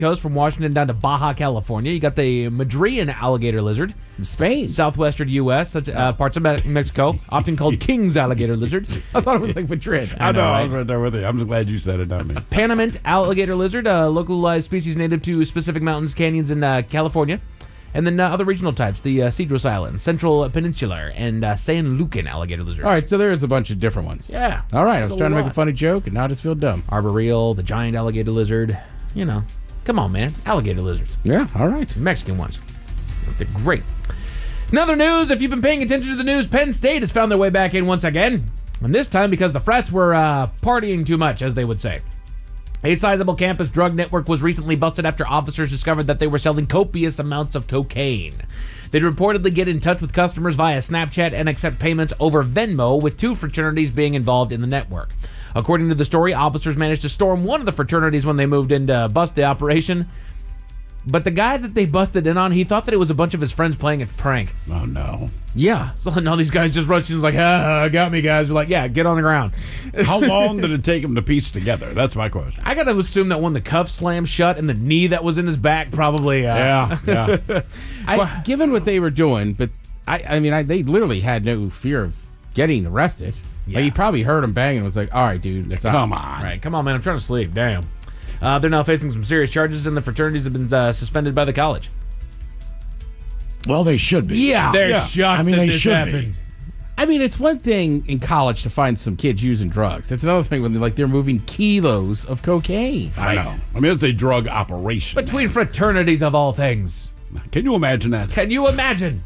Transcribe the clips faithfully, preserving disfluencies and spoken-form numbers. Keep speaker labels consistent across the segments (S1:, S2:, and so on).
S1: goes from Washington down to Baja, California. You got the Madrean alligator lizard.
S2: From Spain.
S1: Southwestern U S, such, uh, parts of Me- Mexico, often called King's alligator lizard.
S2: I thought it was like Madrid.
S3: I,
S1: I
S3: know,
S1: know,
S3: I
S1: right?
S3: was right there with you. I'm just glad you said it, not me.
S1: Panamint alligator lizard, a localized species native to specific mountains, canyons in uh, California. And then uh, other regional types, the uh, Cedros Islands, Central Peninsular, and uh, San Lucan alligator lizards.
S2: All right, so there's a bunch of different ones.
S1: Yeah.
S2: All right, I was
S1: There's a
S2: trying to make a
S1: lot.
S2: funny joke, and now I just feel dumb.
S1: Arboreal, the giant alligator lizard. You know, come on, man. Alligator lizards.
S2: Yeah, all right.
S1: Mexican ones. They're great. In other news, if you've been paying attention to the news, Penn State has found their way back in once again. And this time because the frats were uh, partying too much, as they would say. A sizable campus drug network was recently busted after officers discovered that they were selling copious amounts of cocaine. They'd reportedly get in touch with customers via Snapchat and accept payments over Venmo, with two fraternities being involved in the network. According to the story, officers managed to storm one of the fraternities when they moved in to bust the operation. But the guy that they busted in on, he thought that it was a bunch of his friends playing a prank.
S3: Oh, no.
S2: Yeah.
S1: So now these guys just rushed in and was like, ah, got me, guys. We're like, yeah, get on the ground.
S3: How long did it take him to piece together? That's my question.
S1: I got to assume that when the cuff slammed shut and the knee that was in his back probably... Uh,
S3: Yeah, yeah.
S2: I, given what they were doing, but I, I mean, I, they literally had no fear of getting arrested.
S1: Yeah.
S2: Like, he probably heard him banging and was like, all right, dude, stop.
S3: Come on.
S1: All right, come on, man. I'm trying to sleep. Damn. Uh, they're now facing some serious charges, and the fraternities have been uh, suspended by the college.
S3: Well, they should be.
S2: Yeah.
S1: They're
S3: Yeah.
S1: shocked
S3: I mean,
S1: that
S3: they
S1: this
S3: should
S1: happened.
S3: be.
S2: I mean, it's one thing in college to find some kids using drugs. It's another thing when they're like they're moving kilos of cocaine.
S3: I know. I mean, it's a drug operation.
S1: Between fraternities of all things.
S3: Can you imagine that?
S1: Can you imagine?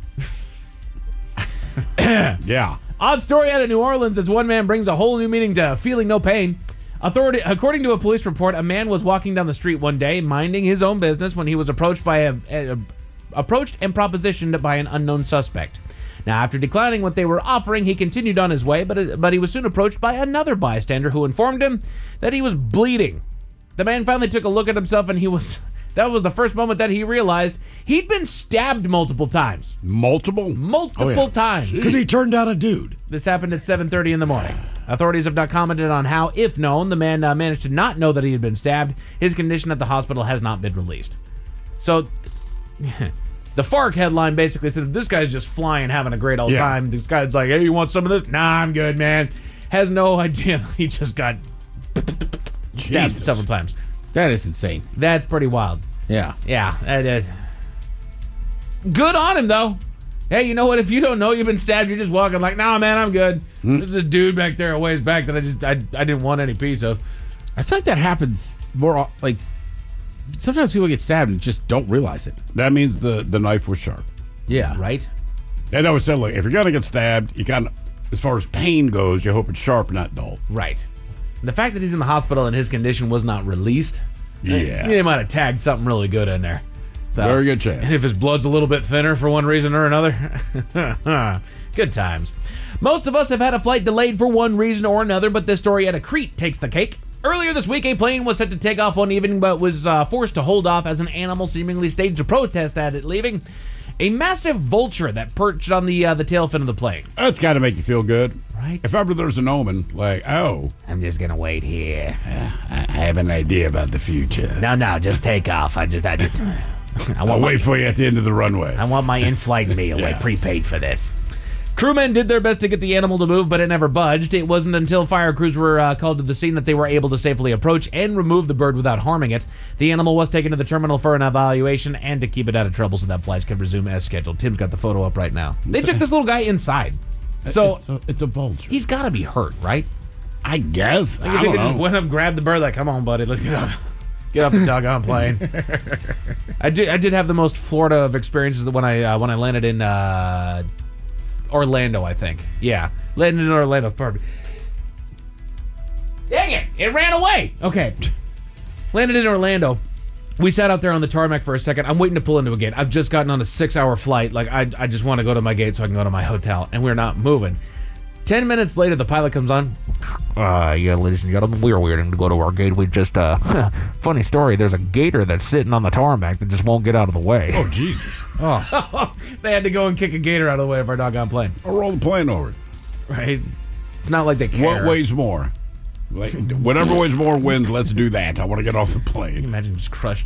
S3: Yeah.
S1: Odd story out of New Orleans as one man brings a whole new meaning to feeling no pain. Authority, according to a police report, a man was walking down the street one day, minding his own business, when he was approached by a, a, a approached and propositioned by an unknown suspect. Now, after declining what they were offering, he continued on his way, but but he was soon approached by another bystander who informed him that he was bleeding. The man finally took a look at himself, and he was that was the first moment that he realized he'd been stabbed multiple times.
S3: Multiple?
S1: Multiple
S3: Oh, yeah.
S1: times.
S3: Because he turned out a dude.
S1: This happened at seven thirty in the morning. Authorities have not commented on how, if known, the man uh, managed to not know that he had been stabbed. His condition at the hospital has not been released. So, the FARC headline basically said, this guy's just flying, having a great old
S3: Yeah.
S1: time. This guy's like, hey, you want some of this? Nah, I'm good, man. Has no idea. He just got stabbed
S3: Jesus.
S1: several times.
S2: That is insane.
S1: That's pretty wild.
S2: Yeah.
S1: Yeah. that is- Good on him, though. Hey, you know what? If you don't know you've been stabbed, you're just walking like, nah, man, I'm good.
S3: Hmm.
S1: There's this dude back there a ways back that I just, I, I didn't want any piece of.
S2: I feel like that happens more, o- like, sometimes people get stabbed and just don't realize it.
S3: That means the, the knife was sharp.
S2: Yeah.
S1: Right?
S3: And I always said, look, if you're going to get stabbed, you kind of, as far as pain goes, you hope it's sharp, not dull.
S1: Right. The fact that he's in the hospital and his condition was not released,
S3: Yeah.
S1: they might have tagged something really good in there. So,
S3: Very good chance.
S1: And if his blood's a little bit thinner for one reason or another, good times. Most of us have had a flight delayed for one reason or another, but this story out of Crete takes the cake. Earlier this week, a plane was set to take off one evening, but was uh, forced to hold off as an animal seemingly staged a protest at it leaving. A massive vulture that perched on the uh, the tail fin of the plane.
S3: That's got to make you feel good.
S1: Right.
S3: If ever there's an omen, like, oh,
S1: I'm just gonna wait here.
S3: I I have an idea about the future.
S1: No, no, just take off. I just, I just, I
S3: I'll
S1: want my,
S3: wait for you at the end of the runway.
S1: I want my in-flight meal. I prepaid for this. Crewmen did their best to get the animal to move, but it never budged. It wasn't until fire crews were uh, called to the scene that they were able to safely approach and remove the bird without harming it. The animal was taken to the terminal for an evaluation and to keep it out of trouble so that flights could resume as scheduled. Tim's got the photo up right now. They took this little guy inside. So
S3: it's a, it's a vulture.
S1: he's got to be hurt, right?
S3: I guess.
S1: Like,
S3: I
S1: you think
S3: don't
S1: they just
S3: know.
S1: went up, grabbed the bird, like, come on, buddy, let's get off. Get off the doggone plane. I did. I did have the most Florida of experiences when I uh, when I landed in uh, Orlando. I think. Yeah, landed in Orlando. Pardon me. Dang it! It ran away. Okay. Landed in Orlando. We sat out there on the tarmac for a second. I'm waiting to pull into a gate. I've just gotten on a six-hour flight. Like I, I just want to go to my gate so I can go to my hotel, and we're not moving. Ten minutes later, the pilot comes on. Uh, yeah, ladies and gentlemen, we are waiting to go to our gate. We just, uh, funny story, there's a gator that's sitting on the tarmac that just won't get out of the way.
S3: Oh, Jesus.
S1: They had to go and kick a gator out of the way of our doggone plane.
S3: I'll roll the plane over.
S1: Right? It's not like they care.
S3: What weighs more? Like, whatever was more wins, let's do that. I want to get off the plane.
S1: Imagine just crushed